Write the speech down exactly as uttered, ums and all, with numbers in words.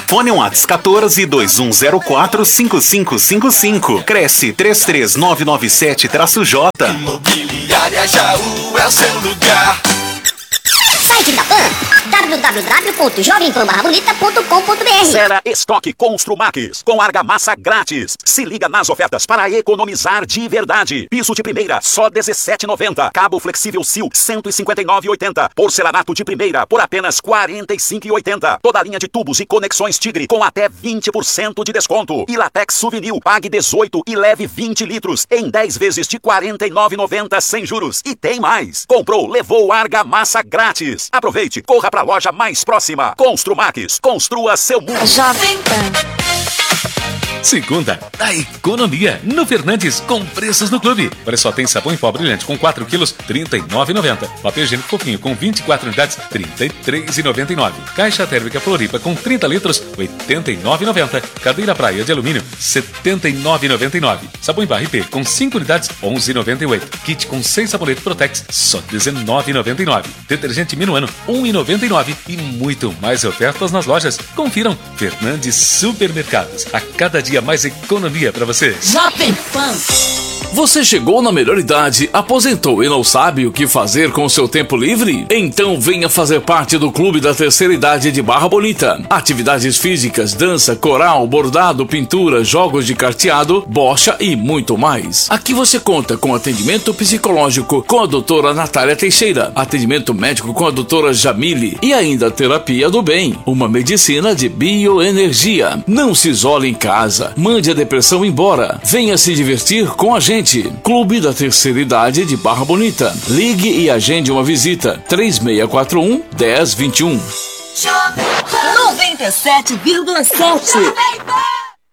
Fone Whats quatorze, dois um zero quatro, cinco cinco cinco cinco. Cresce três três nove nove sete J. Imobiliária Jaú é o seu lugar. Site da Pan, w w w ponto jovem pan barra bonita ponto com ponto b r. Será estoque Construmax com argamassa grátis. Se liga nas ofertas para economizar de verdade. Piso de primeira, só dezessete reais e noventa centavos. Cabo flexível Sil, cento e cinquenta e nove reais e oitenta centavos. Porcelanato de primeira, por apenas quarenta e cinco reais e oitenta centavos. Toda a linha de tubos e conexões Tigre com até vinte por cento de desconto. E Latex Souvenir, pague dezoito e leve vinte litros em dez vezes de quarenta e nove reais e noventa centavos sem juros. E tem mais. Comprou, levou argamassa grátis. Aproveite, corra para a loja mais próxima. Construmax, construa seu mundo. Jovem Pan. Segunda da economia no Fernandes com preços no clube. Olha só, tem sabão em pó brilhante com quatro quilos, trinta e nove reais e noventa centavos. Papel higiênico fofinho com vinte e quatro unidades, trinta e três reais e noventa e nove centavos. Caixa térmica Floripa com trinta litros, oitenta e nove reais e noventa centavos. Cadeira praia de alumínio, setenta e nove reais e noventa e nove centavos. Sabão em barra I P com cinco unidades, onze reais e noventa e oito centavos. Kit com seis sabonetes Protex, só dezenove reais e noventa e nove centavos. Detergente Minuano, um real e noventa e nove centavos. E muito mais ofertas nas lojas. Confiram, Fernandes Supermercados. A cada dia mais economia para você. Jovem Pan. Você chegou na melhor idade, aposentou e não sabe o que fazer com o seu tempo livre? Então venha fazer parte do Clube da Terceira Idade de Barra Bonita. Atividades físicas, dança, coral, bordado, pintura, jogos de carteado, bocha e muito mais. Aqui você conta com atendimento psicológico com a doutora Natália Teixeira, atendimento médico com a doutora Jamile e ainda terapia do bem, uma medicina de bioenergia. Não se isole em casa, mande a depressão embora. Venha se divertir com a gente. Clube da Terceira Idade de Barra Bonita. Ligue e agende uma visita. três seis quatro um, um zero dois um. noventa e sete vírgula sete.